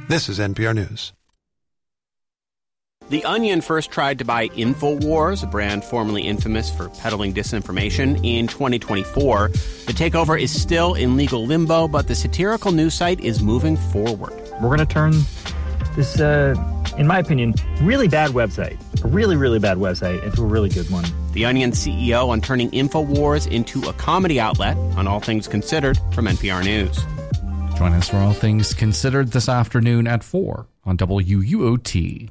This is NPR News. The Onion first tried to buy InfoWars, a brand formerly infamous for peddling disinformation, in 2024. The takeover is still in legal limbo, but the satirical news site is moving forward. We're going to turn this, in my opinion, really bad website, a really, really bad website, into a really good one. The Onion CEO on turning InfoWars into a comedy outlet on All Things Considered from NPR News. Join us for All Things Considered this afternoon at 4 on WUOT.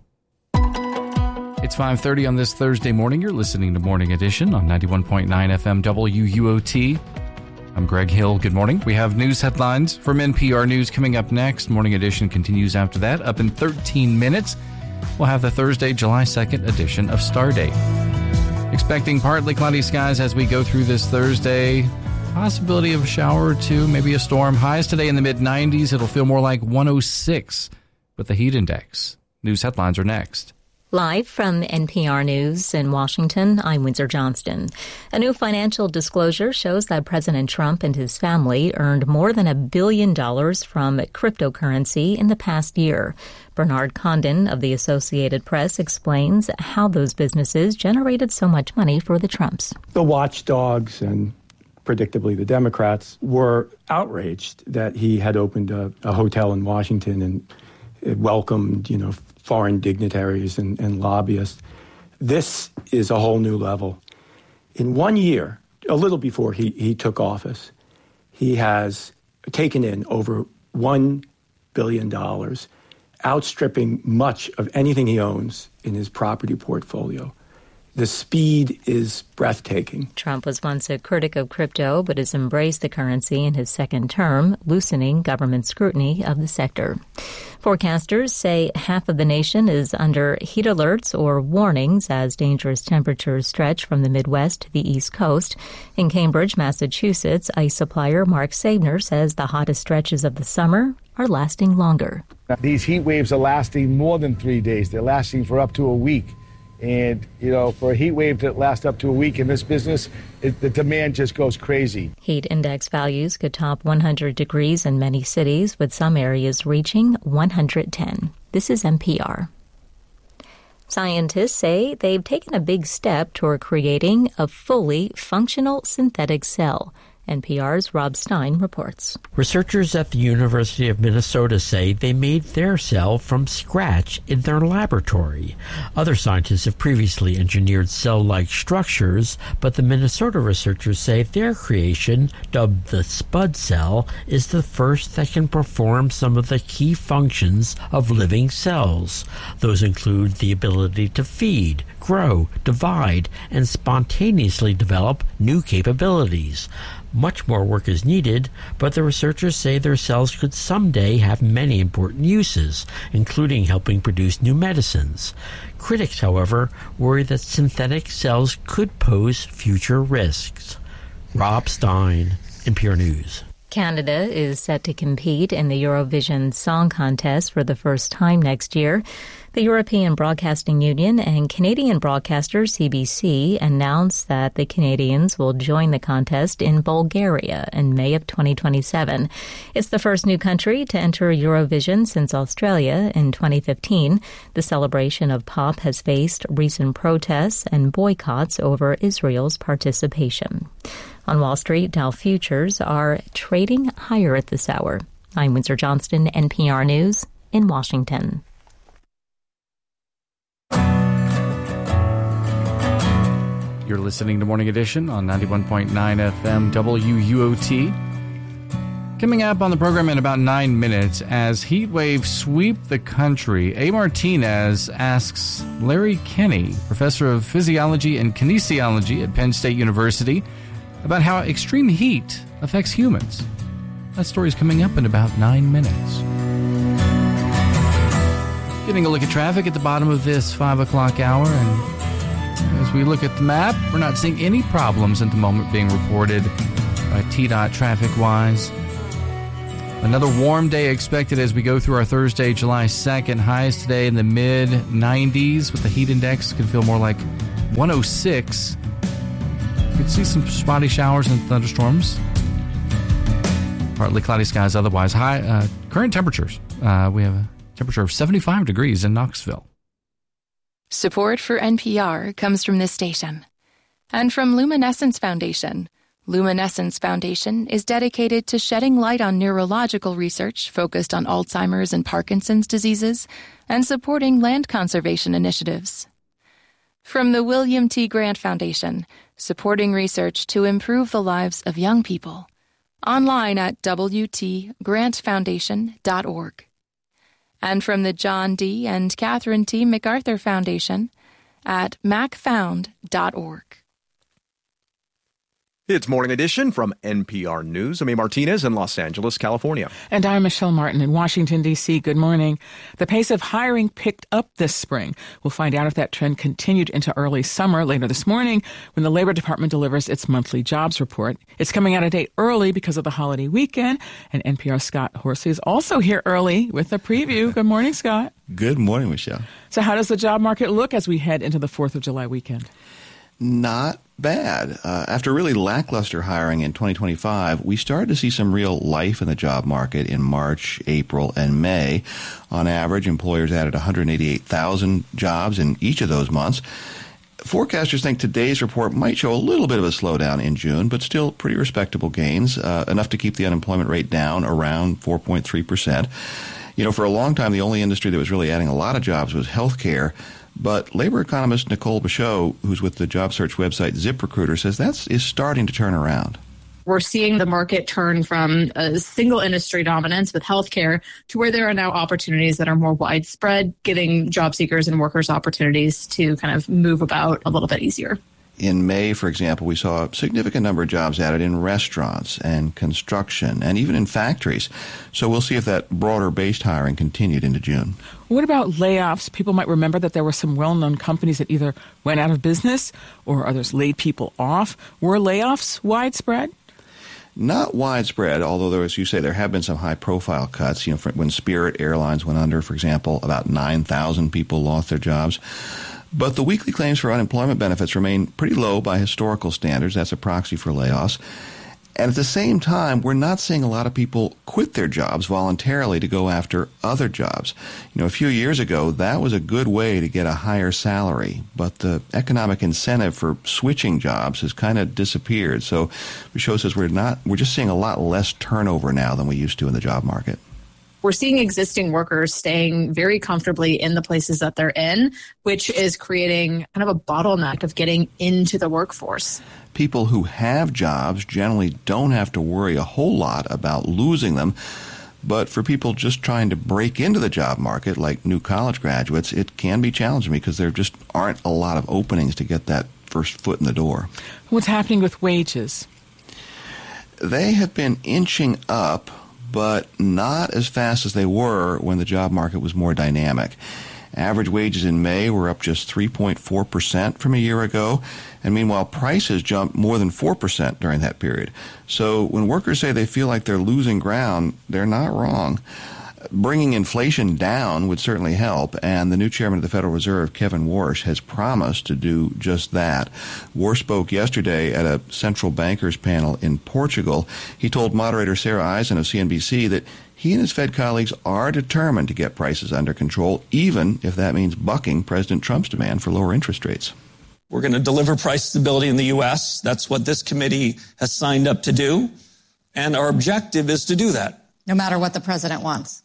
It's 5:30 on this Thursday morning. You're listening to Morning Edition on 91.9 FM WUOT. I'm Greg Hill. Good morning. We have news headlines from NPR News coming up next. Morning Edition continues after that. Up in 13 minutes, we'll have the Thursday, July 2nd edition of Stardate. Expecting partly cloudy skies as we go through this Thursday. Possibility of a shower or two, maybe a storm. Highs today in the mid-90s. It'll feel more like 106 with the heat index. News headlines are next. Live from NPR News in Washington, I'm Windsor Johnston. A new financial disclosure shows that President Trump and his family earned more than $1 billion from cryptocurrency in the past year. Bernard Condon of the Associated Press explains how those businesses generated so much money for the Trumps. The watchdogs and predictably the Democrats were outraged that he had opened a hotel in Washington and it welcomed, foreign dignitaries and lobbyists. This is a whole new level. In 1 year, a little before he took office, he has taken in over $1 billion, outstripping much of anything he owns in his property portfolio. The speed is breathtaking. Trump was once a critic of crypto, but has embraced the currency in his second term, loosening government scrutiny of the sector. Forecasters say half of the nation is under heat alerts or warnings as dangerous temperatures stretch from the Midwest to the East Coast. In Cambridge, Massachusetts, ice supplier Mark Sabner says the hottest stretches of the summer are lasting longer. These heat waves are lasting more than 3 days. They're lasting for up to a week. And, for a heat wave to last up to a week in this business, the demand just goes crazy. Heat index values could top 100 degrees in many cities, with some areas reaching 110. This is NPR. Scientists say they've taken a big step toward creating a fully functional synthetic cell. NPR's Rob Stein reports. Researchers at the University of Minnesota say they made their cell from scratch in their laboratory. Other scientists have previously engineered cell-like structures, but the Minnesota researchers say their creation, dubbed the SPUD cell, is the first that can perform some of the key functions of living cells. Those include the ability to feed, grow, divide, and spontaneously develop new capabilities. Much more work is needed, but the researchers say their cells could someday have many important uses, including helping produce new medicines. Critics, however, worry that synthetic cells could pose future risks. Rob Stein, NPR News. Canada is set to compete in the Eurovision Song Contest for the first time next year. The European Broadcasting Union and Canadian broadcaster CBC announced that the Canadians will join the contest in Bulgaria in May of 2027. It's the first new country to enter Eurovision since Australia in 2015. The celebration of pop has faced recent protests and boycotts over Israel's participation. On Wall Street, Dow futures are trading higher at this hour. I'm Windsor Johnston, NPR News in Washington. You're listening to Morning Edition on 91.9 FM WUOT. Coming up on the program in about 9 minutes, as heat waves sweep the country, A. Martinez asks Larry Kenney, professor of physiology and kinesiology at Penn State University, about how extreme heat affects humans. That story's coming up in about 9 minutes. Getting a look at traffic at the bottom of this 5 o'clock hour, and as we look at the map, we're not seeing any problems at the moment being reported by TDOT traffic-wise. Another warm day expected as we go through our Thursday, July 2nd. Highs today in the mid-90s with the heat index. Could feel more like 106. You could see some spotty showers and thunderstorms. Partly cloudy skies otherwise. High current temperatures. We have Temperature of 75 degrees in Knoxville. Support for NPR comes from this station and from Luminescence Foundation. Luminescence Foundation is dedicated to shedding light on neurological research focused on Alzheimer's and Parkinson's diseases and supporting land conservation initiatives. From the William T. Grant Foundation, supporting research to improve the lives of young people. Online at wtgrantfoundation.org. And from the John D. and Catherine T. MacArthur Foundation at macfound.org. It's Morning Edition from NPR News. I'm A. Martinez in Los Angeles, California. And I'm Michelle Martin in Washington, D.C. Good morning. The pace of hiring picked up this spring. We'll find out if that trend continued into early summer later this morning when the Labor Department delivers its monthly jobs report. It's coming out a day early because of the holiday weekend. And NPR's Scott Horsley is also here early with a preview. Good morning, Scott. Good morning, Michelle. So how does the job market look as we head into the 4th of July weekend? Not bad. After really lackluster hiring in 2025, we started to see some real life in the job market in March, April, and May. On average, employers added 188,000 jobs in each of those months. Forecasters think today's report might show a little bit of a slowdown in June, but still pretty respectable gains, enough to keep the unemployment rate down around 4.3%. You know, for a long time, the only industry that was really adding a lot of jobs was healthcare. But labor economist Nicole Bachot, who's with the job search website ZipRecruiter, says that is starting to turn around. We're seeing the market turn from a single industry dominance with healthcare to where there are now opportunities that are more widespread, giving job seekers and workers opportunities to kind of move about a little bit easier. In May, for example, we saw a significant number of jobs added in restaurants and construction and even in factories. So we'll see if that broader-based hiring continued into June. What about layoffs? People might remember that there were some well-known companies that either went out of business or others laid people off. Were layoffs widespread? Not widespread, although there, as you say, there have been some high-profile cuts. You know, when Spirit Airlines went under, for example, about 9,000 people lost their jobs. But the weekly claims for unemployment benefits remain pretty low by historical standards. That's a proxy for layoffs. And at the same time, we're not seeing a lot of people quit their jobs voluntarily to go after other jobs. You know, a few years ago, that was a good way to get a higher salary. But the economic incentive for switching jobs has kind of disappeared. So Bachot says we're just seeing a lot less turnover now than we used to in the job market. We're seeing existing workers staying very comfortably in the places that they're in, which is creating kind of a bottleneck of getting into the workforce. People who have jobs generally don't have to worry a whole lot about losing them. But for people just trying to break into the job market, like new college graduates, it can be challenging because there just aren't a lot of openings to get that first foot in the door. What's happening with wages? They have been inching up, but not as fast as they were when the job market was more dynamic. Average wages in May were up just 3.4% from a year ago, and meanwhile prices jumped more than 4% during that period. So when workers say they feel like they're losing ground, they're not wrong. Bringing inflation down would certainly help, and the new chairman of the Federal Reserve, Kevin Warsh, has promised to do just that. Warsh spoke yesterday at a central bankers panel in Portugal. He told moderator Sarah Eisen of CNBC that he and his Fed colleagues are determined to get prices under control, even if that means bucking President Trump's demand for lower interest rates. We're going to deliver price stability in the U.S. That's what this committee has signed up to do, and our objective is to do that. No matter what the president wants.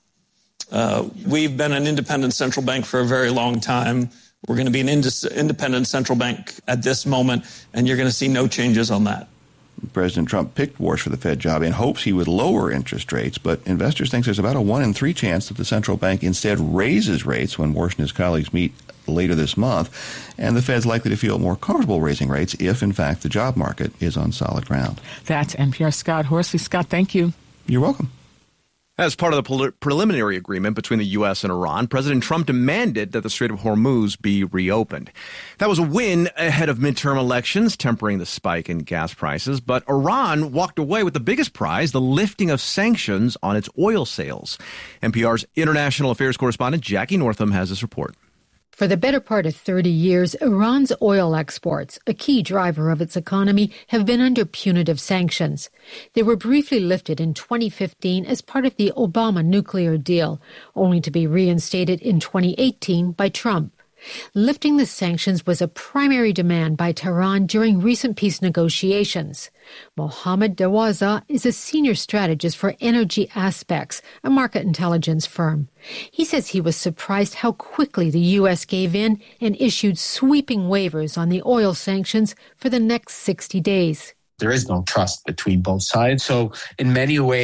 We've been an independent central bank for a very long time. We're going to be an independent central bank at this moment, and you're going to see no changes on that. President Trump picked Warsh for the Fed job in hopes he would lower interest rates, but investors think there's about a 1 in 3 chance that the central bank instead raises rates when Warsh and his colleagues meet later this month, and the Fed's likely to feel more comfortable raising rates if, in fact, the job market is on solid ground. That's NPR's Scott Horsley. Scott, thank you. You're welcome. As part of the preliminary agreement between the U.S. and Iran, President Trump demanded that the Strait of Hormuz be reopened. That was a win ahead of midterm elections, tempering the spike in gas prices. But Iran walked away with the biggest prize, the lifting of sanctions on its oil sales. NPR's international affairs correspondent Jackie Northam has this report. For the better part of 30 years, Iran's oil exports, a key driver of its economy, have been under punitive sanctions. They were briefly lifted in 2015 as part of the Obama nuclear deal, only to be reinstated in 2018 by Trump. Lifting the sanctions was a primary demand by Tehran during recent peace negotiations. Mohammad Dawaza is a senior strategist for Energy Aspects, a market intelligence firm. He says he was surprised how quickly the U.S. gave in and issued sweeping waivers on the oil sanctions for the next 60 days. There is no trust between both sides. So in many ways,